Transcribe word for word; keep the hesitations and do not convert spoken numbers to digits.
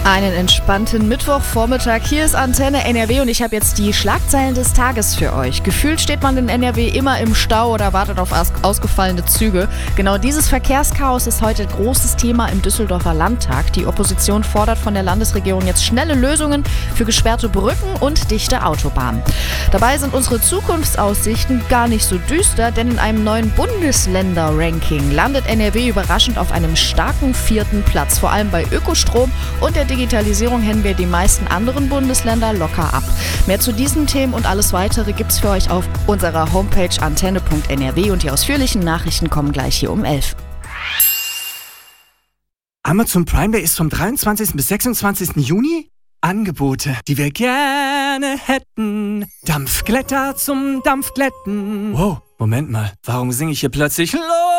Einen entspannten Mittwochvormittag. Hier ist Antenne N R W und ich habe jetzt die Schlagzeilen des Tages für euch. Gefühlt steht man in N R W immer im Stau oder wartet auf aus- ausgefallene Züge. Genau dieses Verkehrschaos ist heute großes Thema im Düsseldorfer Landtag. Die Opposition fordert von der Landesregierung jetzt schnelle Lösungen für gesperrte Brücken und dichte Autobahnen. Dabei sind unsere Zukunftsaussichten gar nicht so düster, denn in einem neuen Bundesländer-Ranking landet N R W überraschend auf einem starken vierten Platz. Vor allem bei Ökostrom und der Digitalisierung hängen wir die meisten anderen Bundesländer locker ab. Mehr zu diesen Themen und alles weitere gibt's für euch auf unserer Homepage antenne punkt n r w und die ausführlichen Nachrichten kommen gleich hier um elf. Amazon Prime Day ist vom dreiundzwanzigsten bis sechsundzwanzigsten Juni. Angebote, die wir gerne hätten. Dampfglätter zum Dampfglätten. Wow, Moment mal, warum singe ich hier plötzlich los?